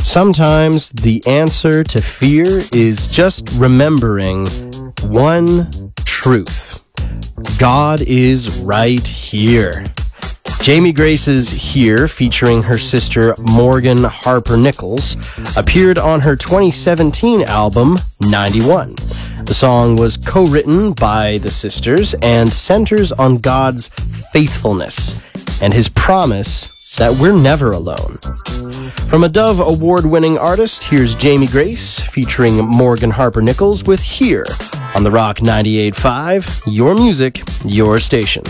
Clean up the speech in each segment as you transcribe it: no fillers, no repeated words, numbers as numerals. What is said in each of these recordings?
Sometimes the answer to fear is just remembering one truth. God is right here. Jamie Grace's Here, featuring her sister Morgan Harper Nichols, appeared on her 2017 album, 91. The song was co-written by the sisters and centers on God's faithfulness and his promise that we're never alone. From a Dove Award-winning artist, here's Jamie Grace featuring Morgan Harper Nichols with Here on the Rock 98.5, your music, your station.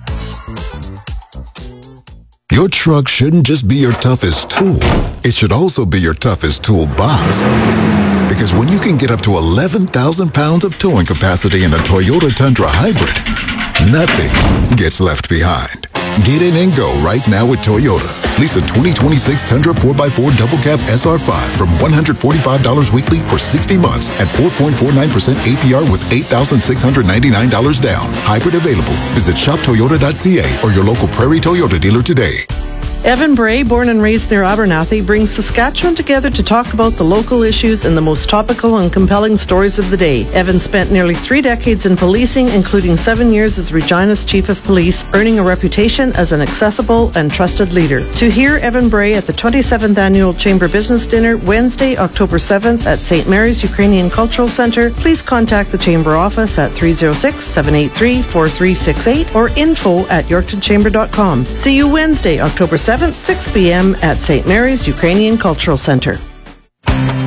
Your truck shouldn't just be your toughest tool. It should also be your toughest toolbox. Because when you can get up to 11,000 pounds of towing capacity in a Toyota Tundra Hybrid, nothing gets left behind. Get in and go right now with Toyota. Lease a 2026 Tundra 4x4 Double Cab SR5 from $145 weekly for 60 months at 4.49% APR with $8,699 down. Hybrid available. Visit shoptoyota.ca or your local Prairie Toyota dealer today. Evan Bray, born and raised near Abernathy, brings Saskatchewan together to talk about the local issues and the most topical and compelling stories of the day. Evan spent nearly 3 decades in policing, including 7 years as Regina's Chief of Police, earning a reputation as an accessible and trusted leader. To hear Evan Bray at the 27th Annual Chamber Business Dinner, Wednesday, October 7th at St. Mary's Ukrainian Cultural Centre, please contact the Chamber office at 306-783-4368 or info@yorktonchamber.com. See you Wednesday, October 7th, 6 p.m. at St. Mary's Ukrainian Cultural Centre.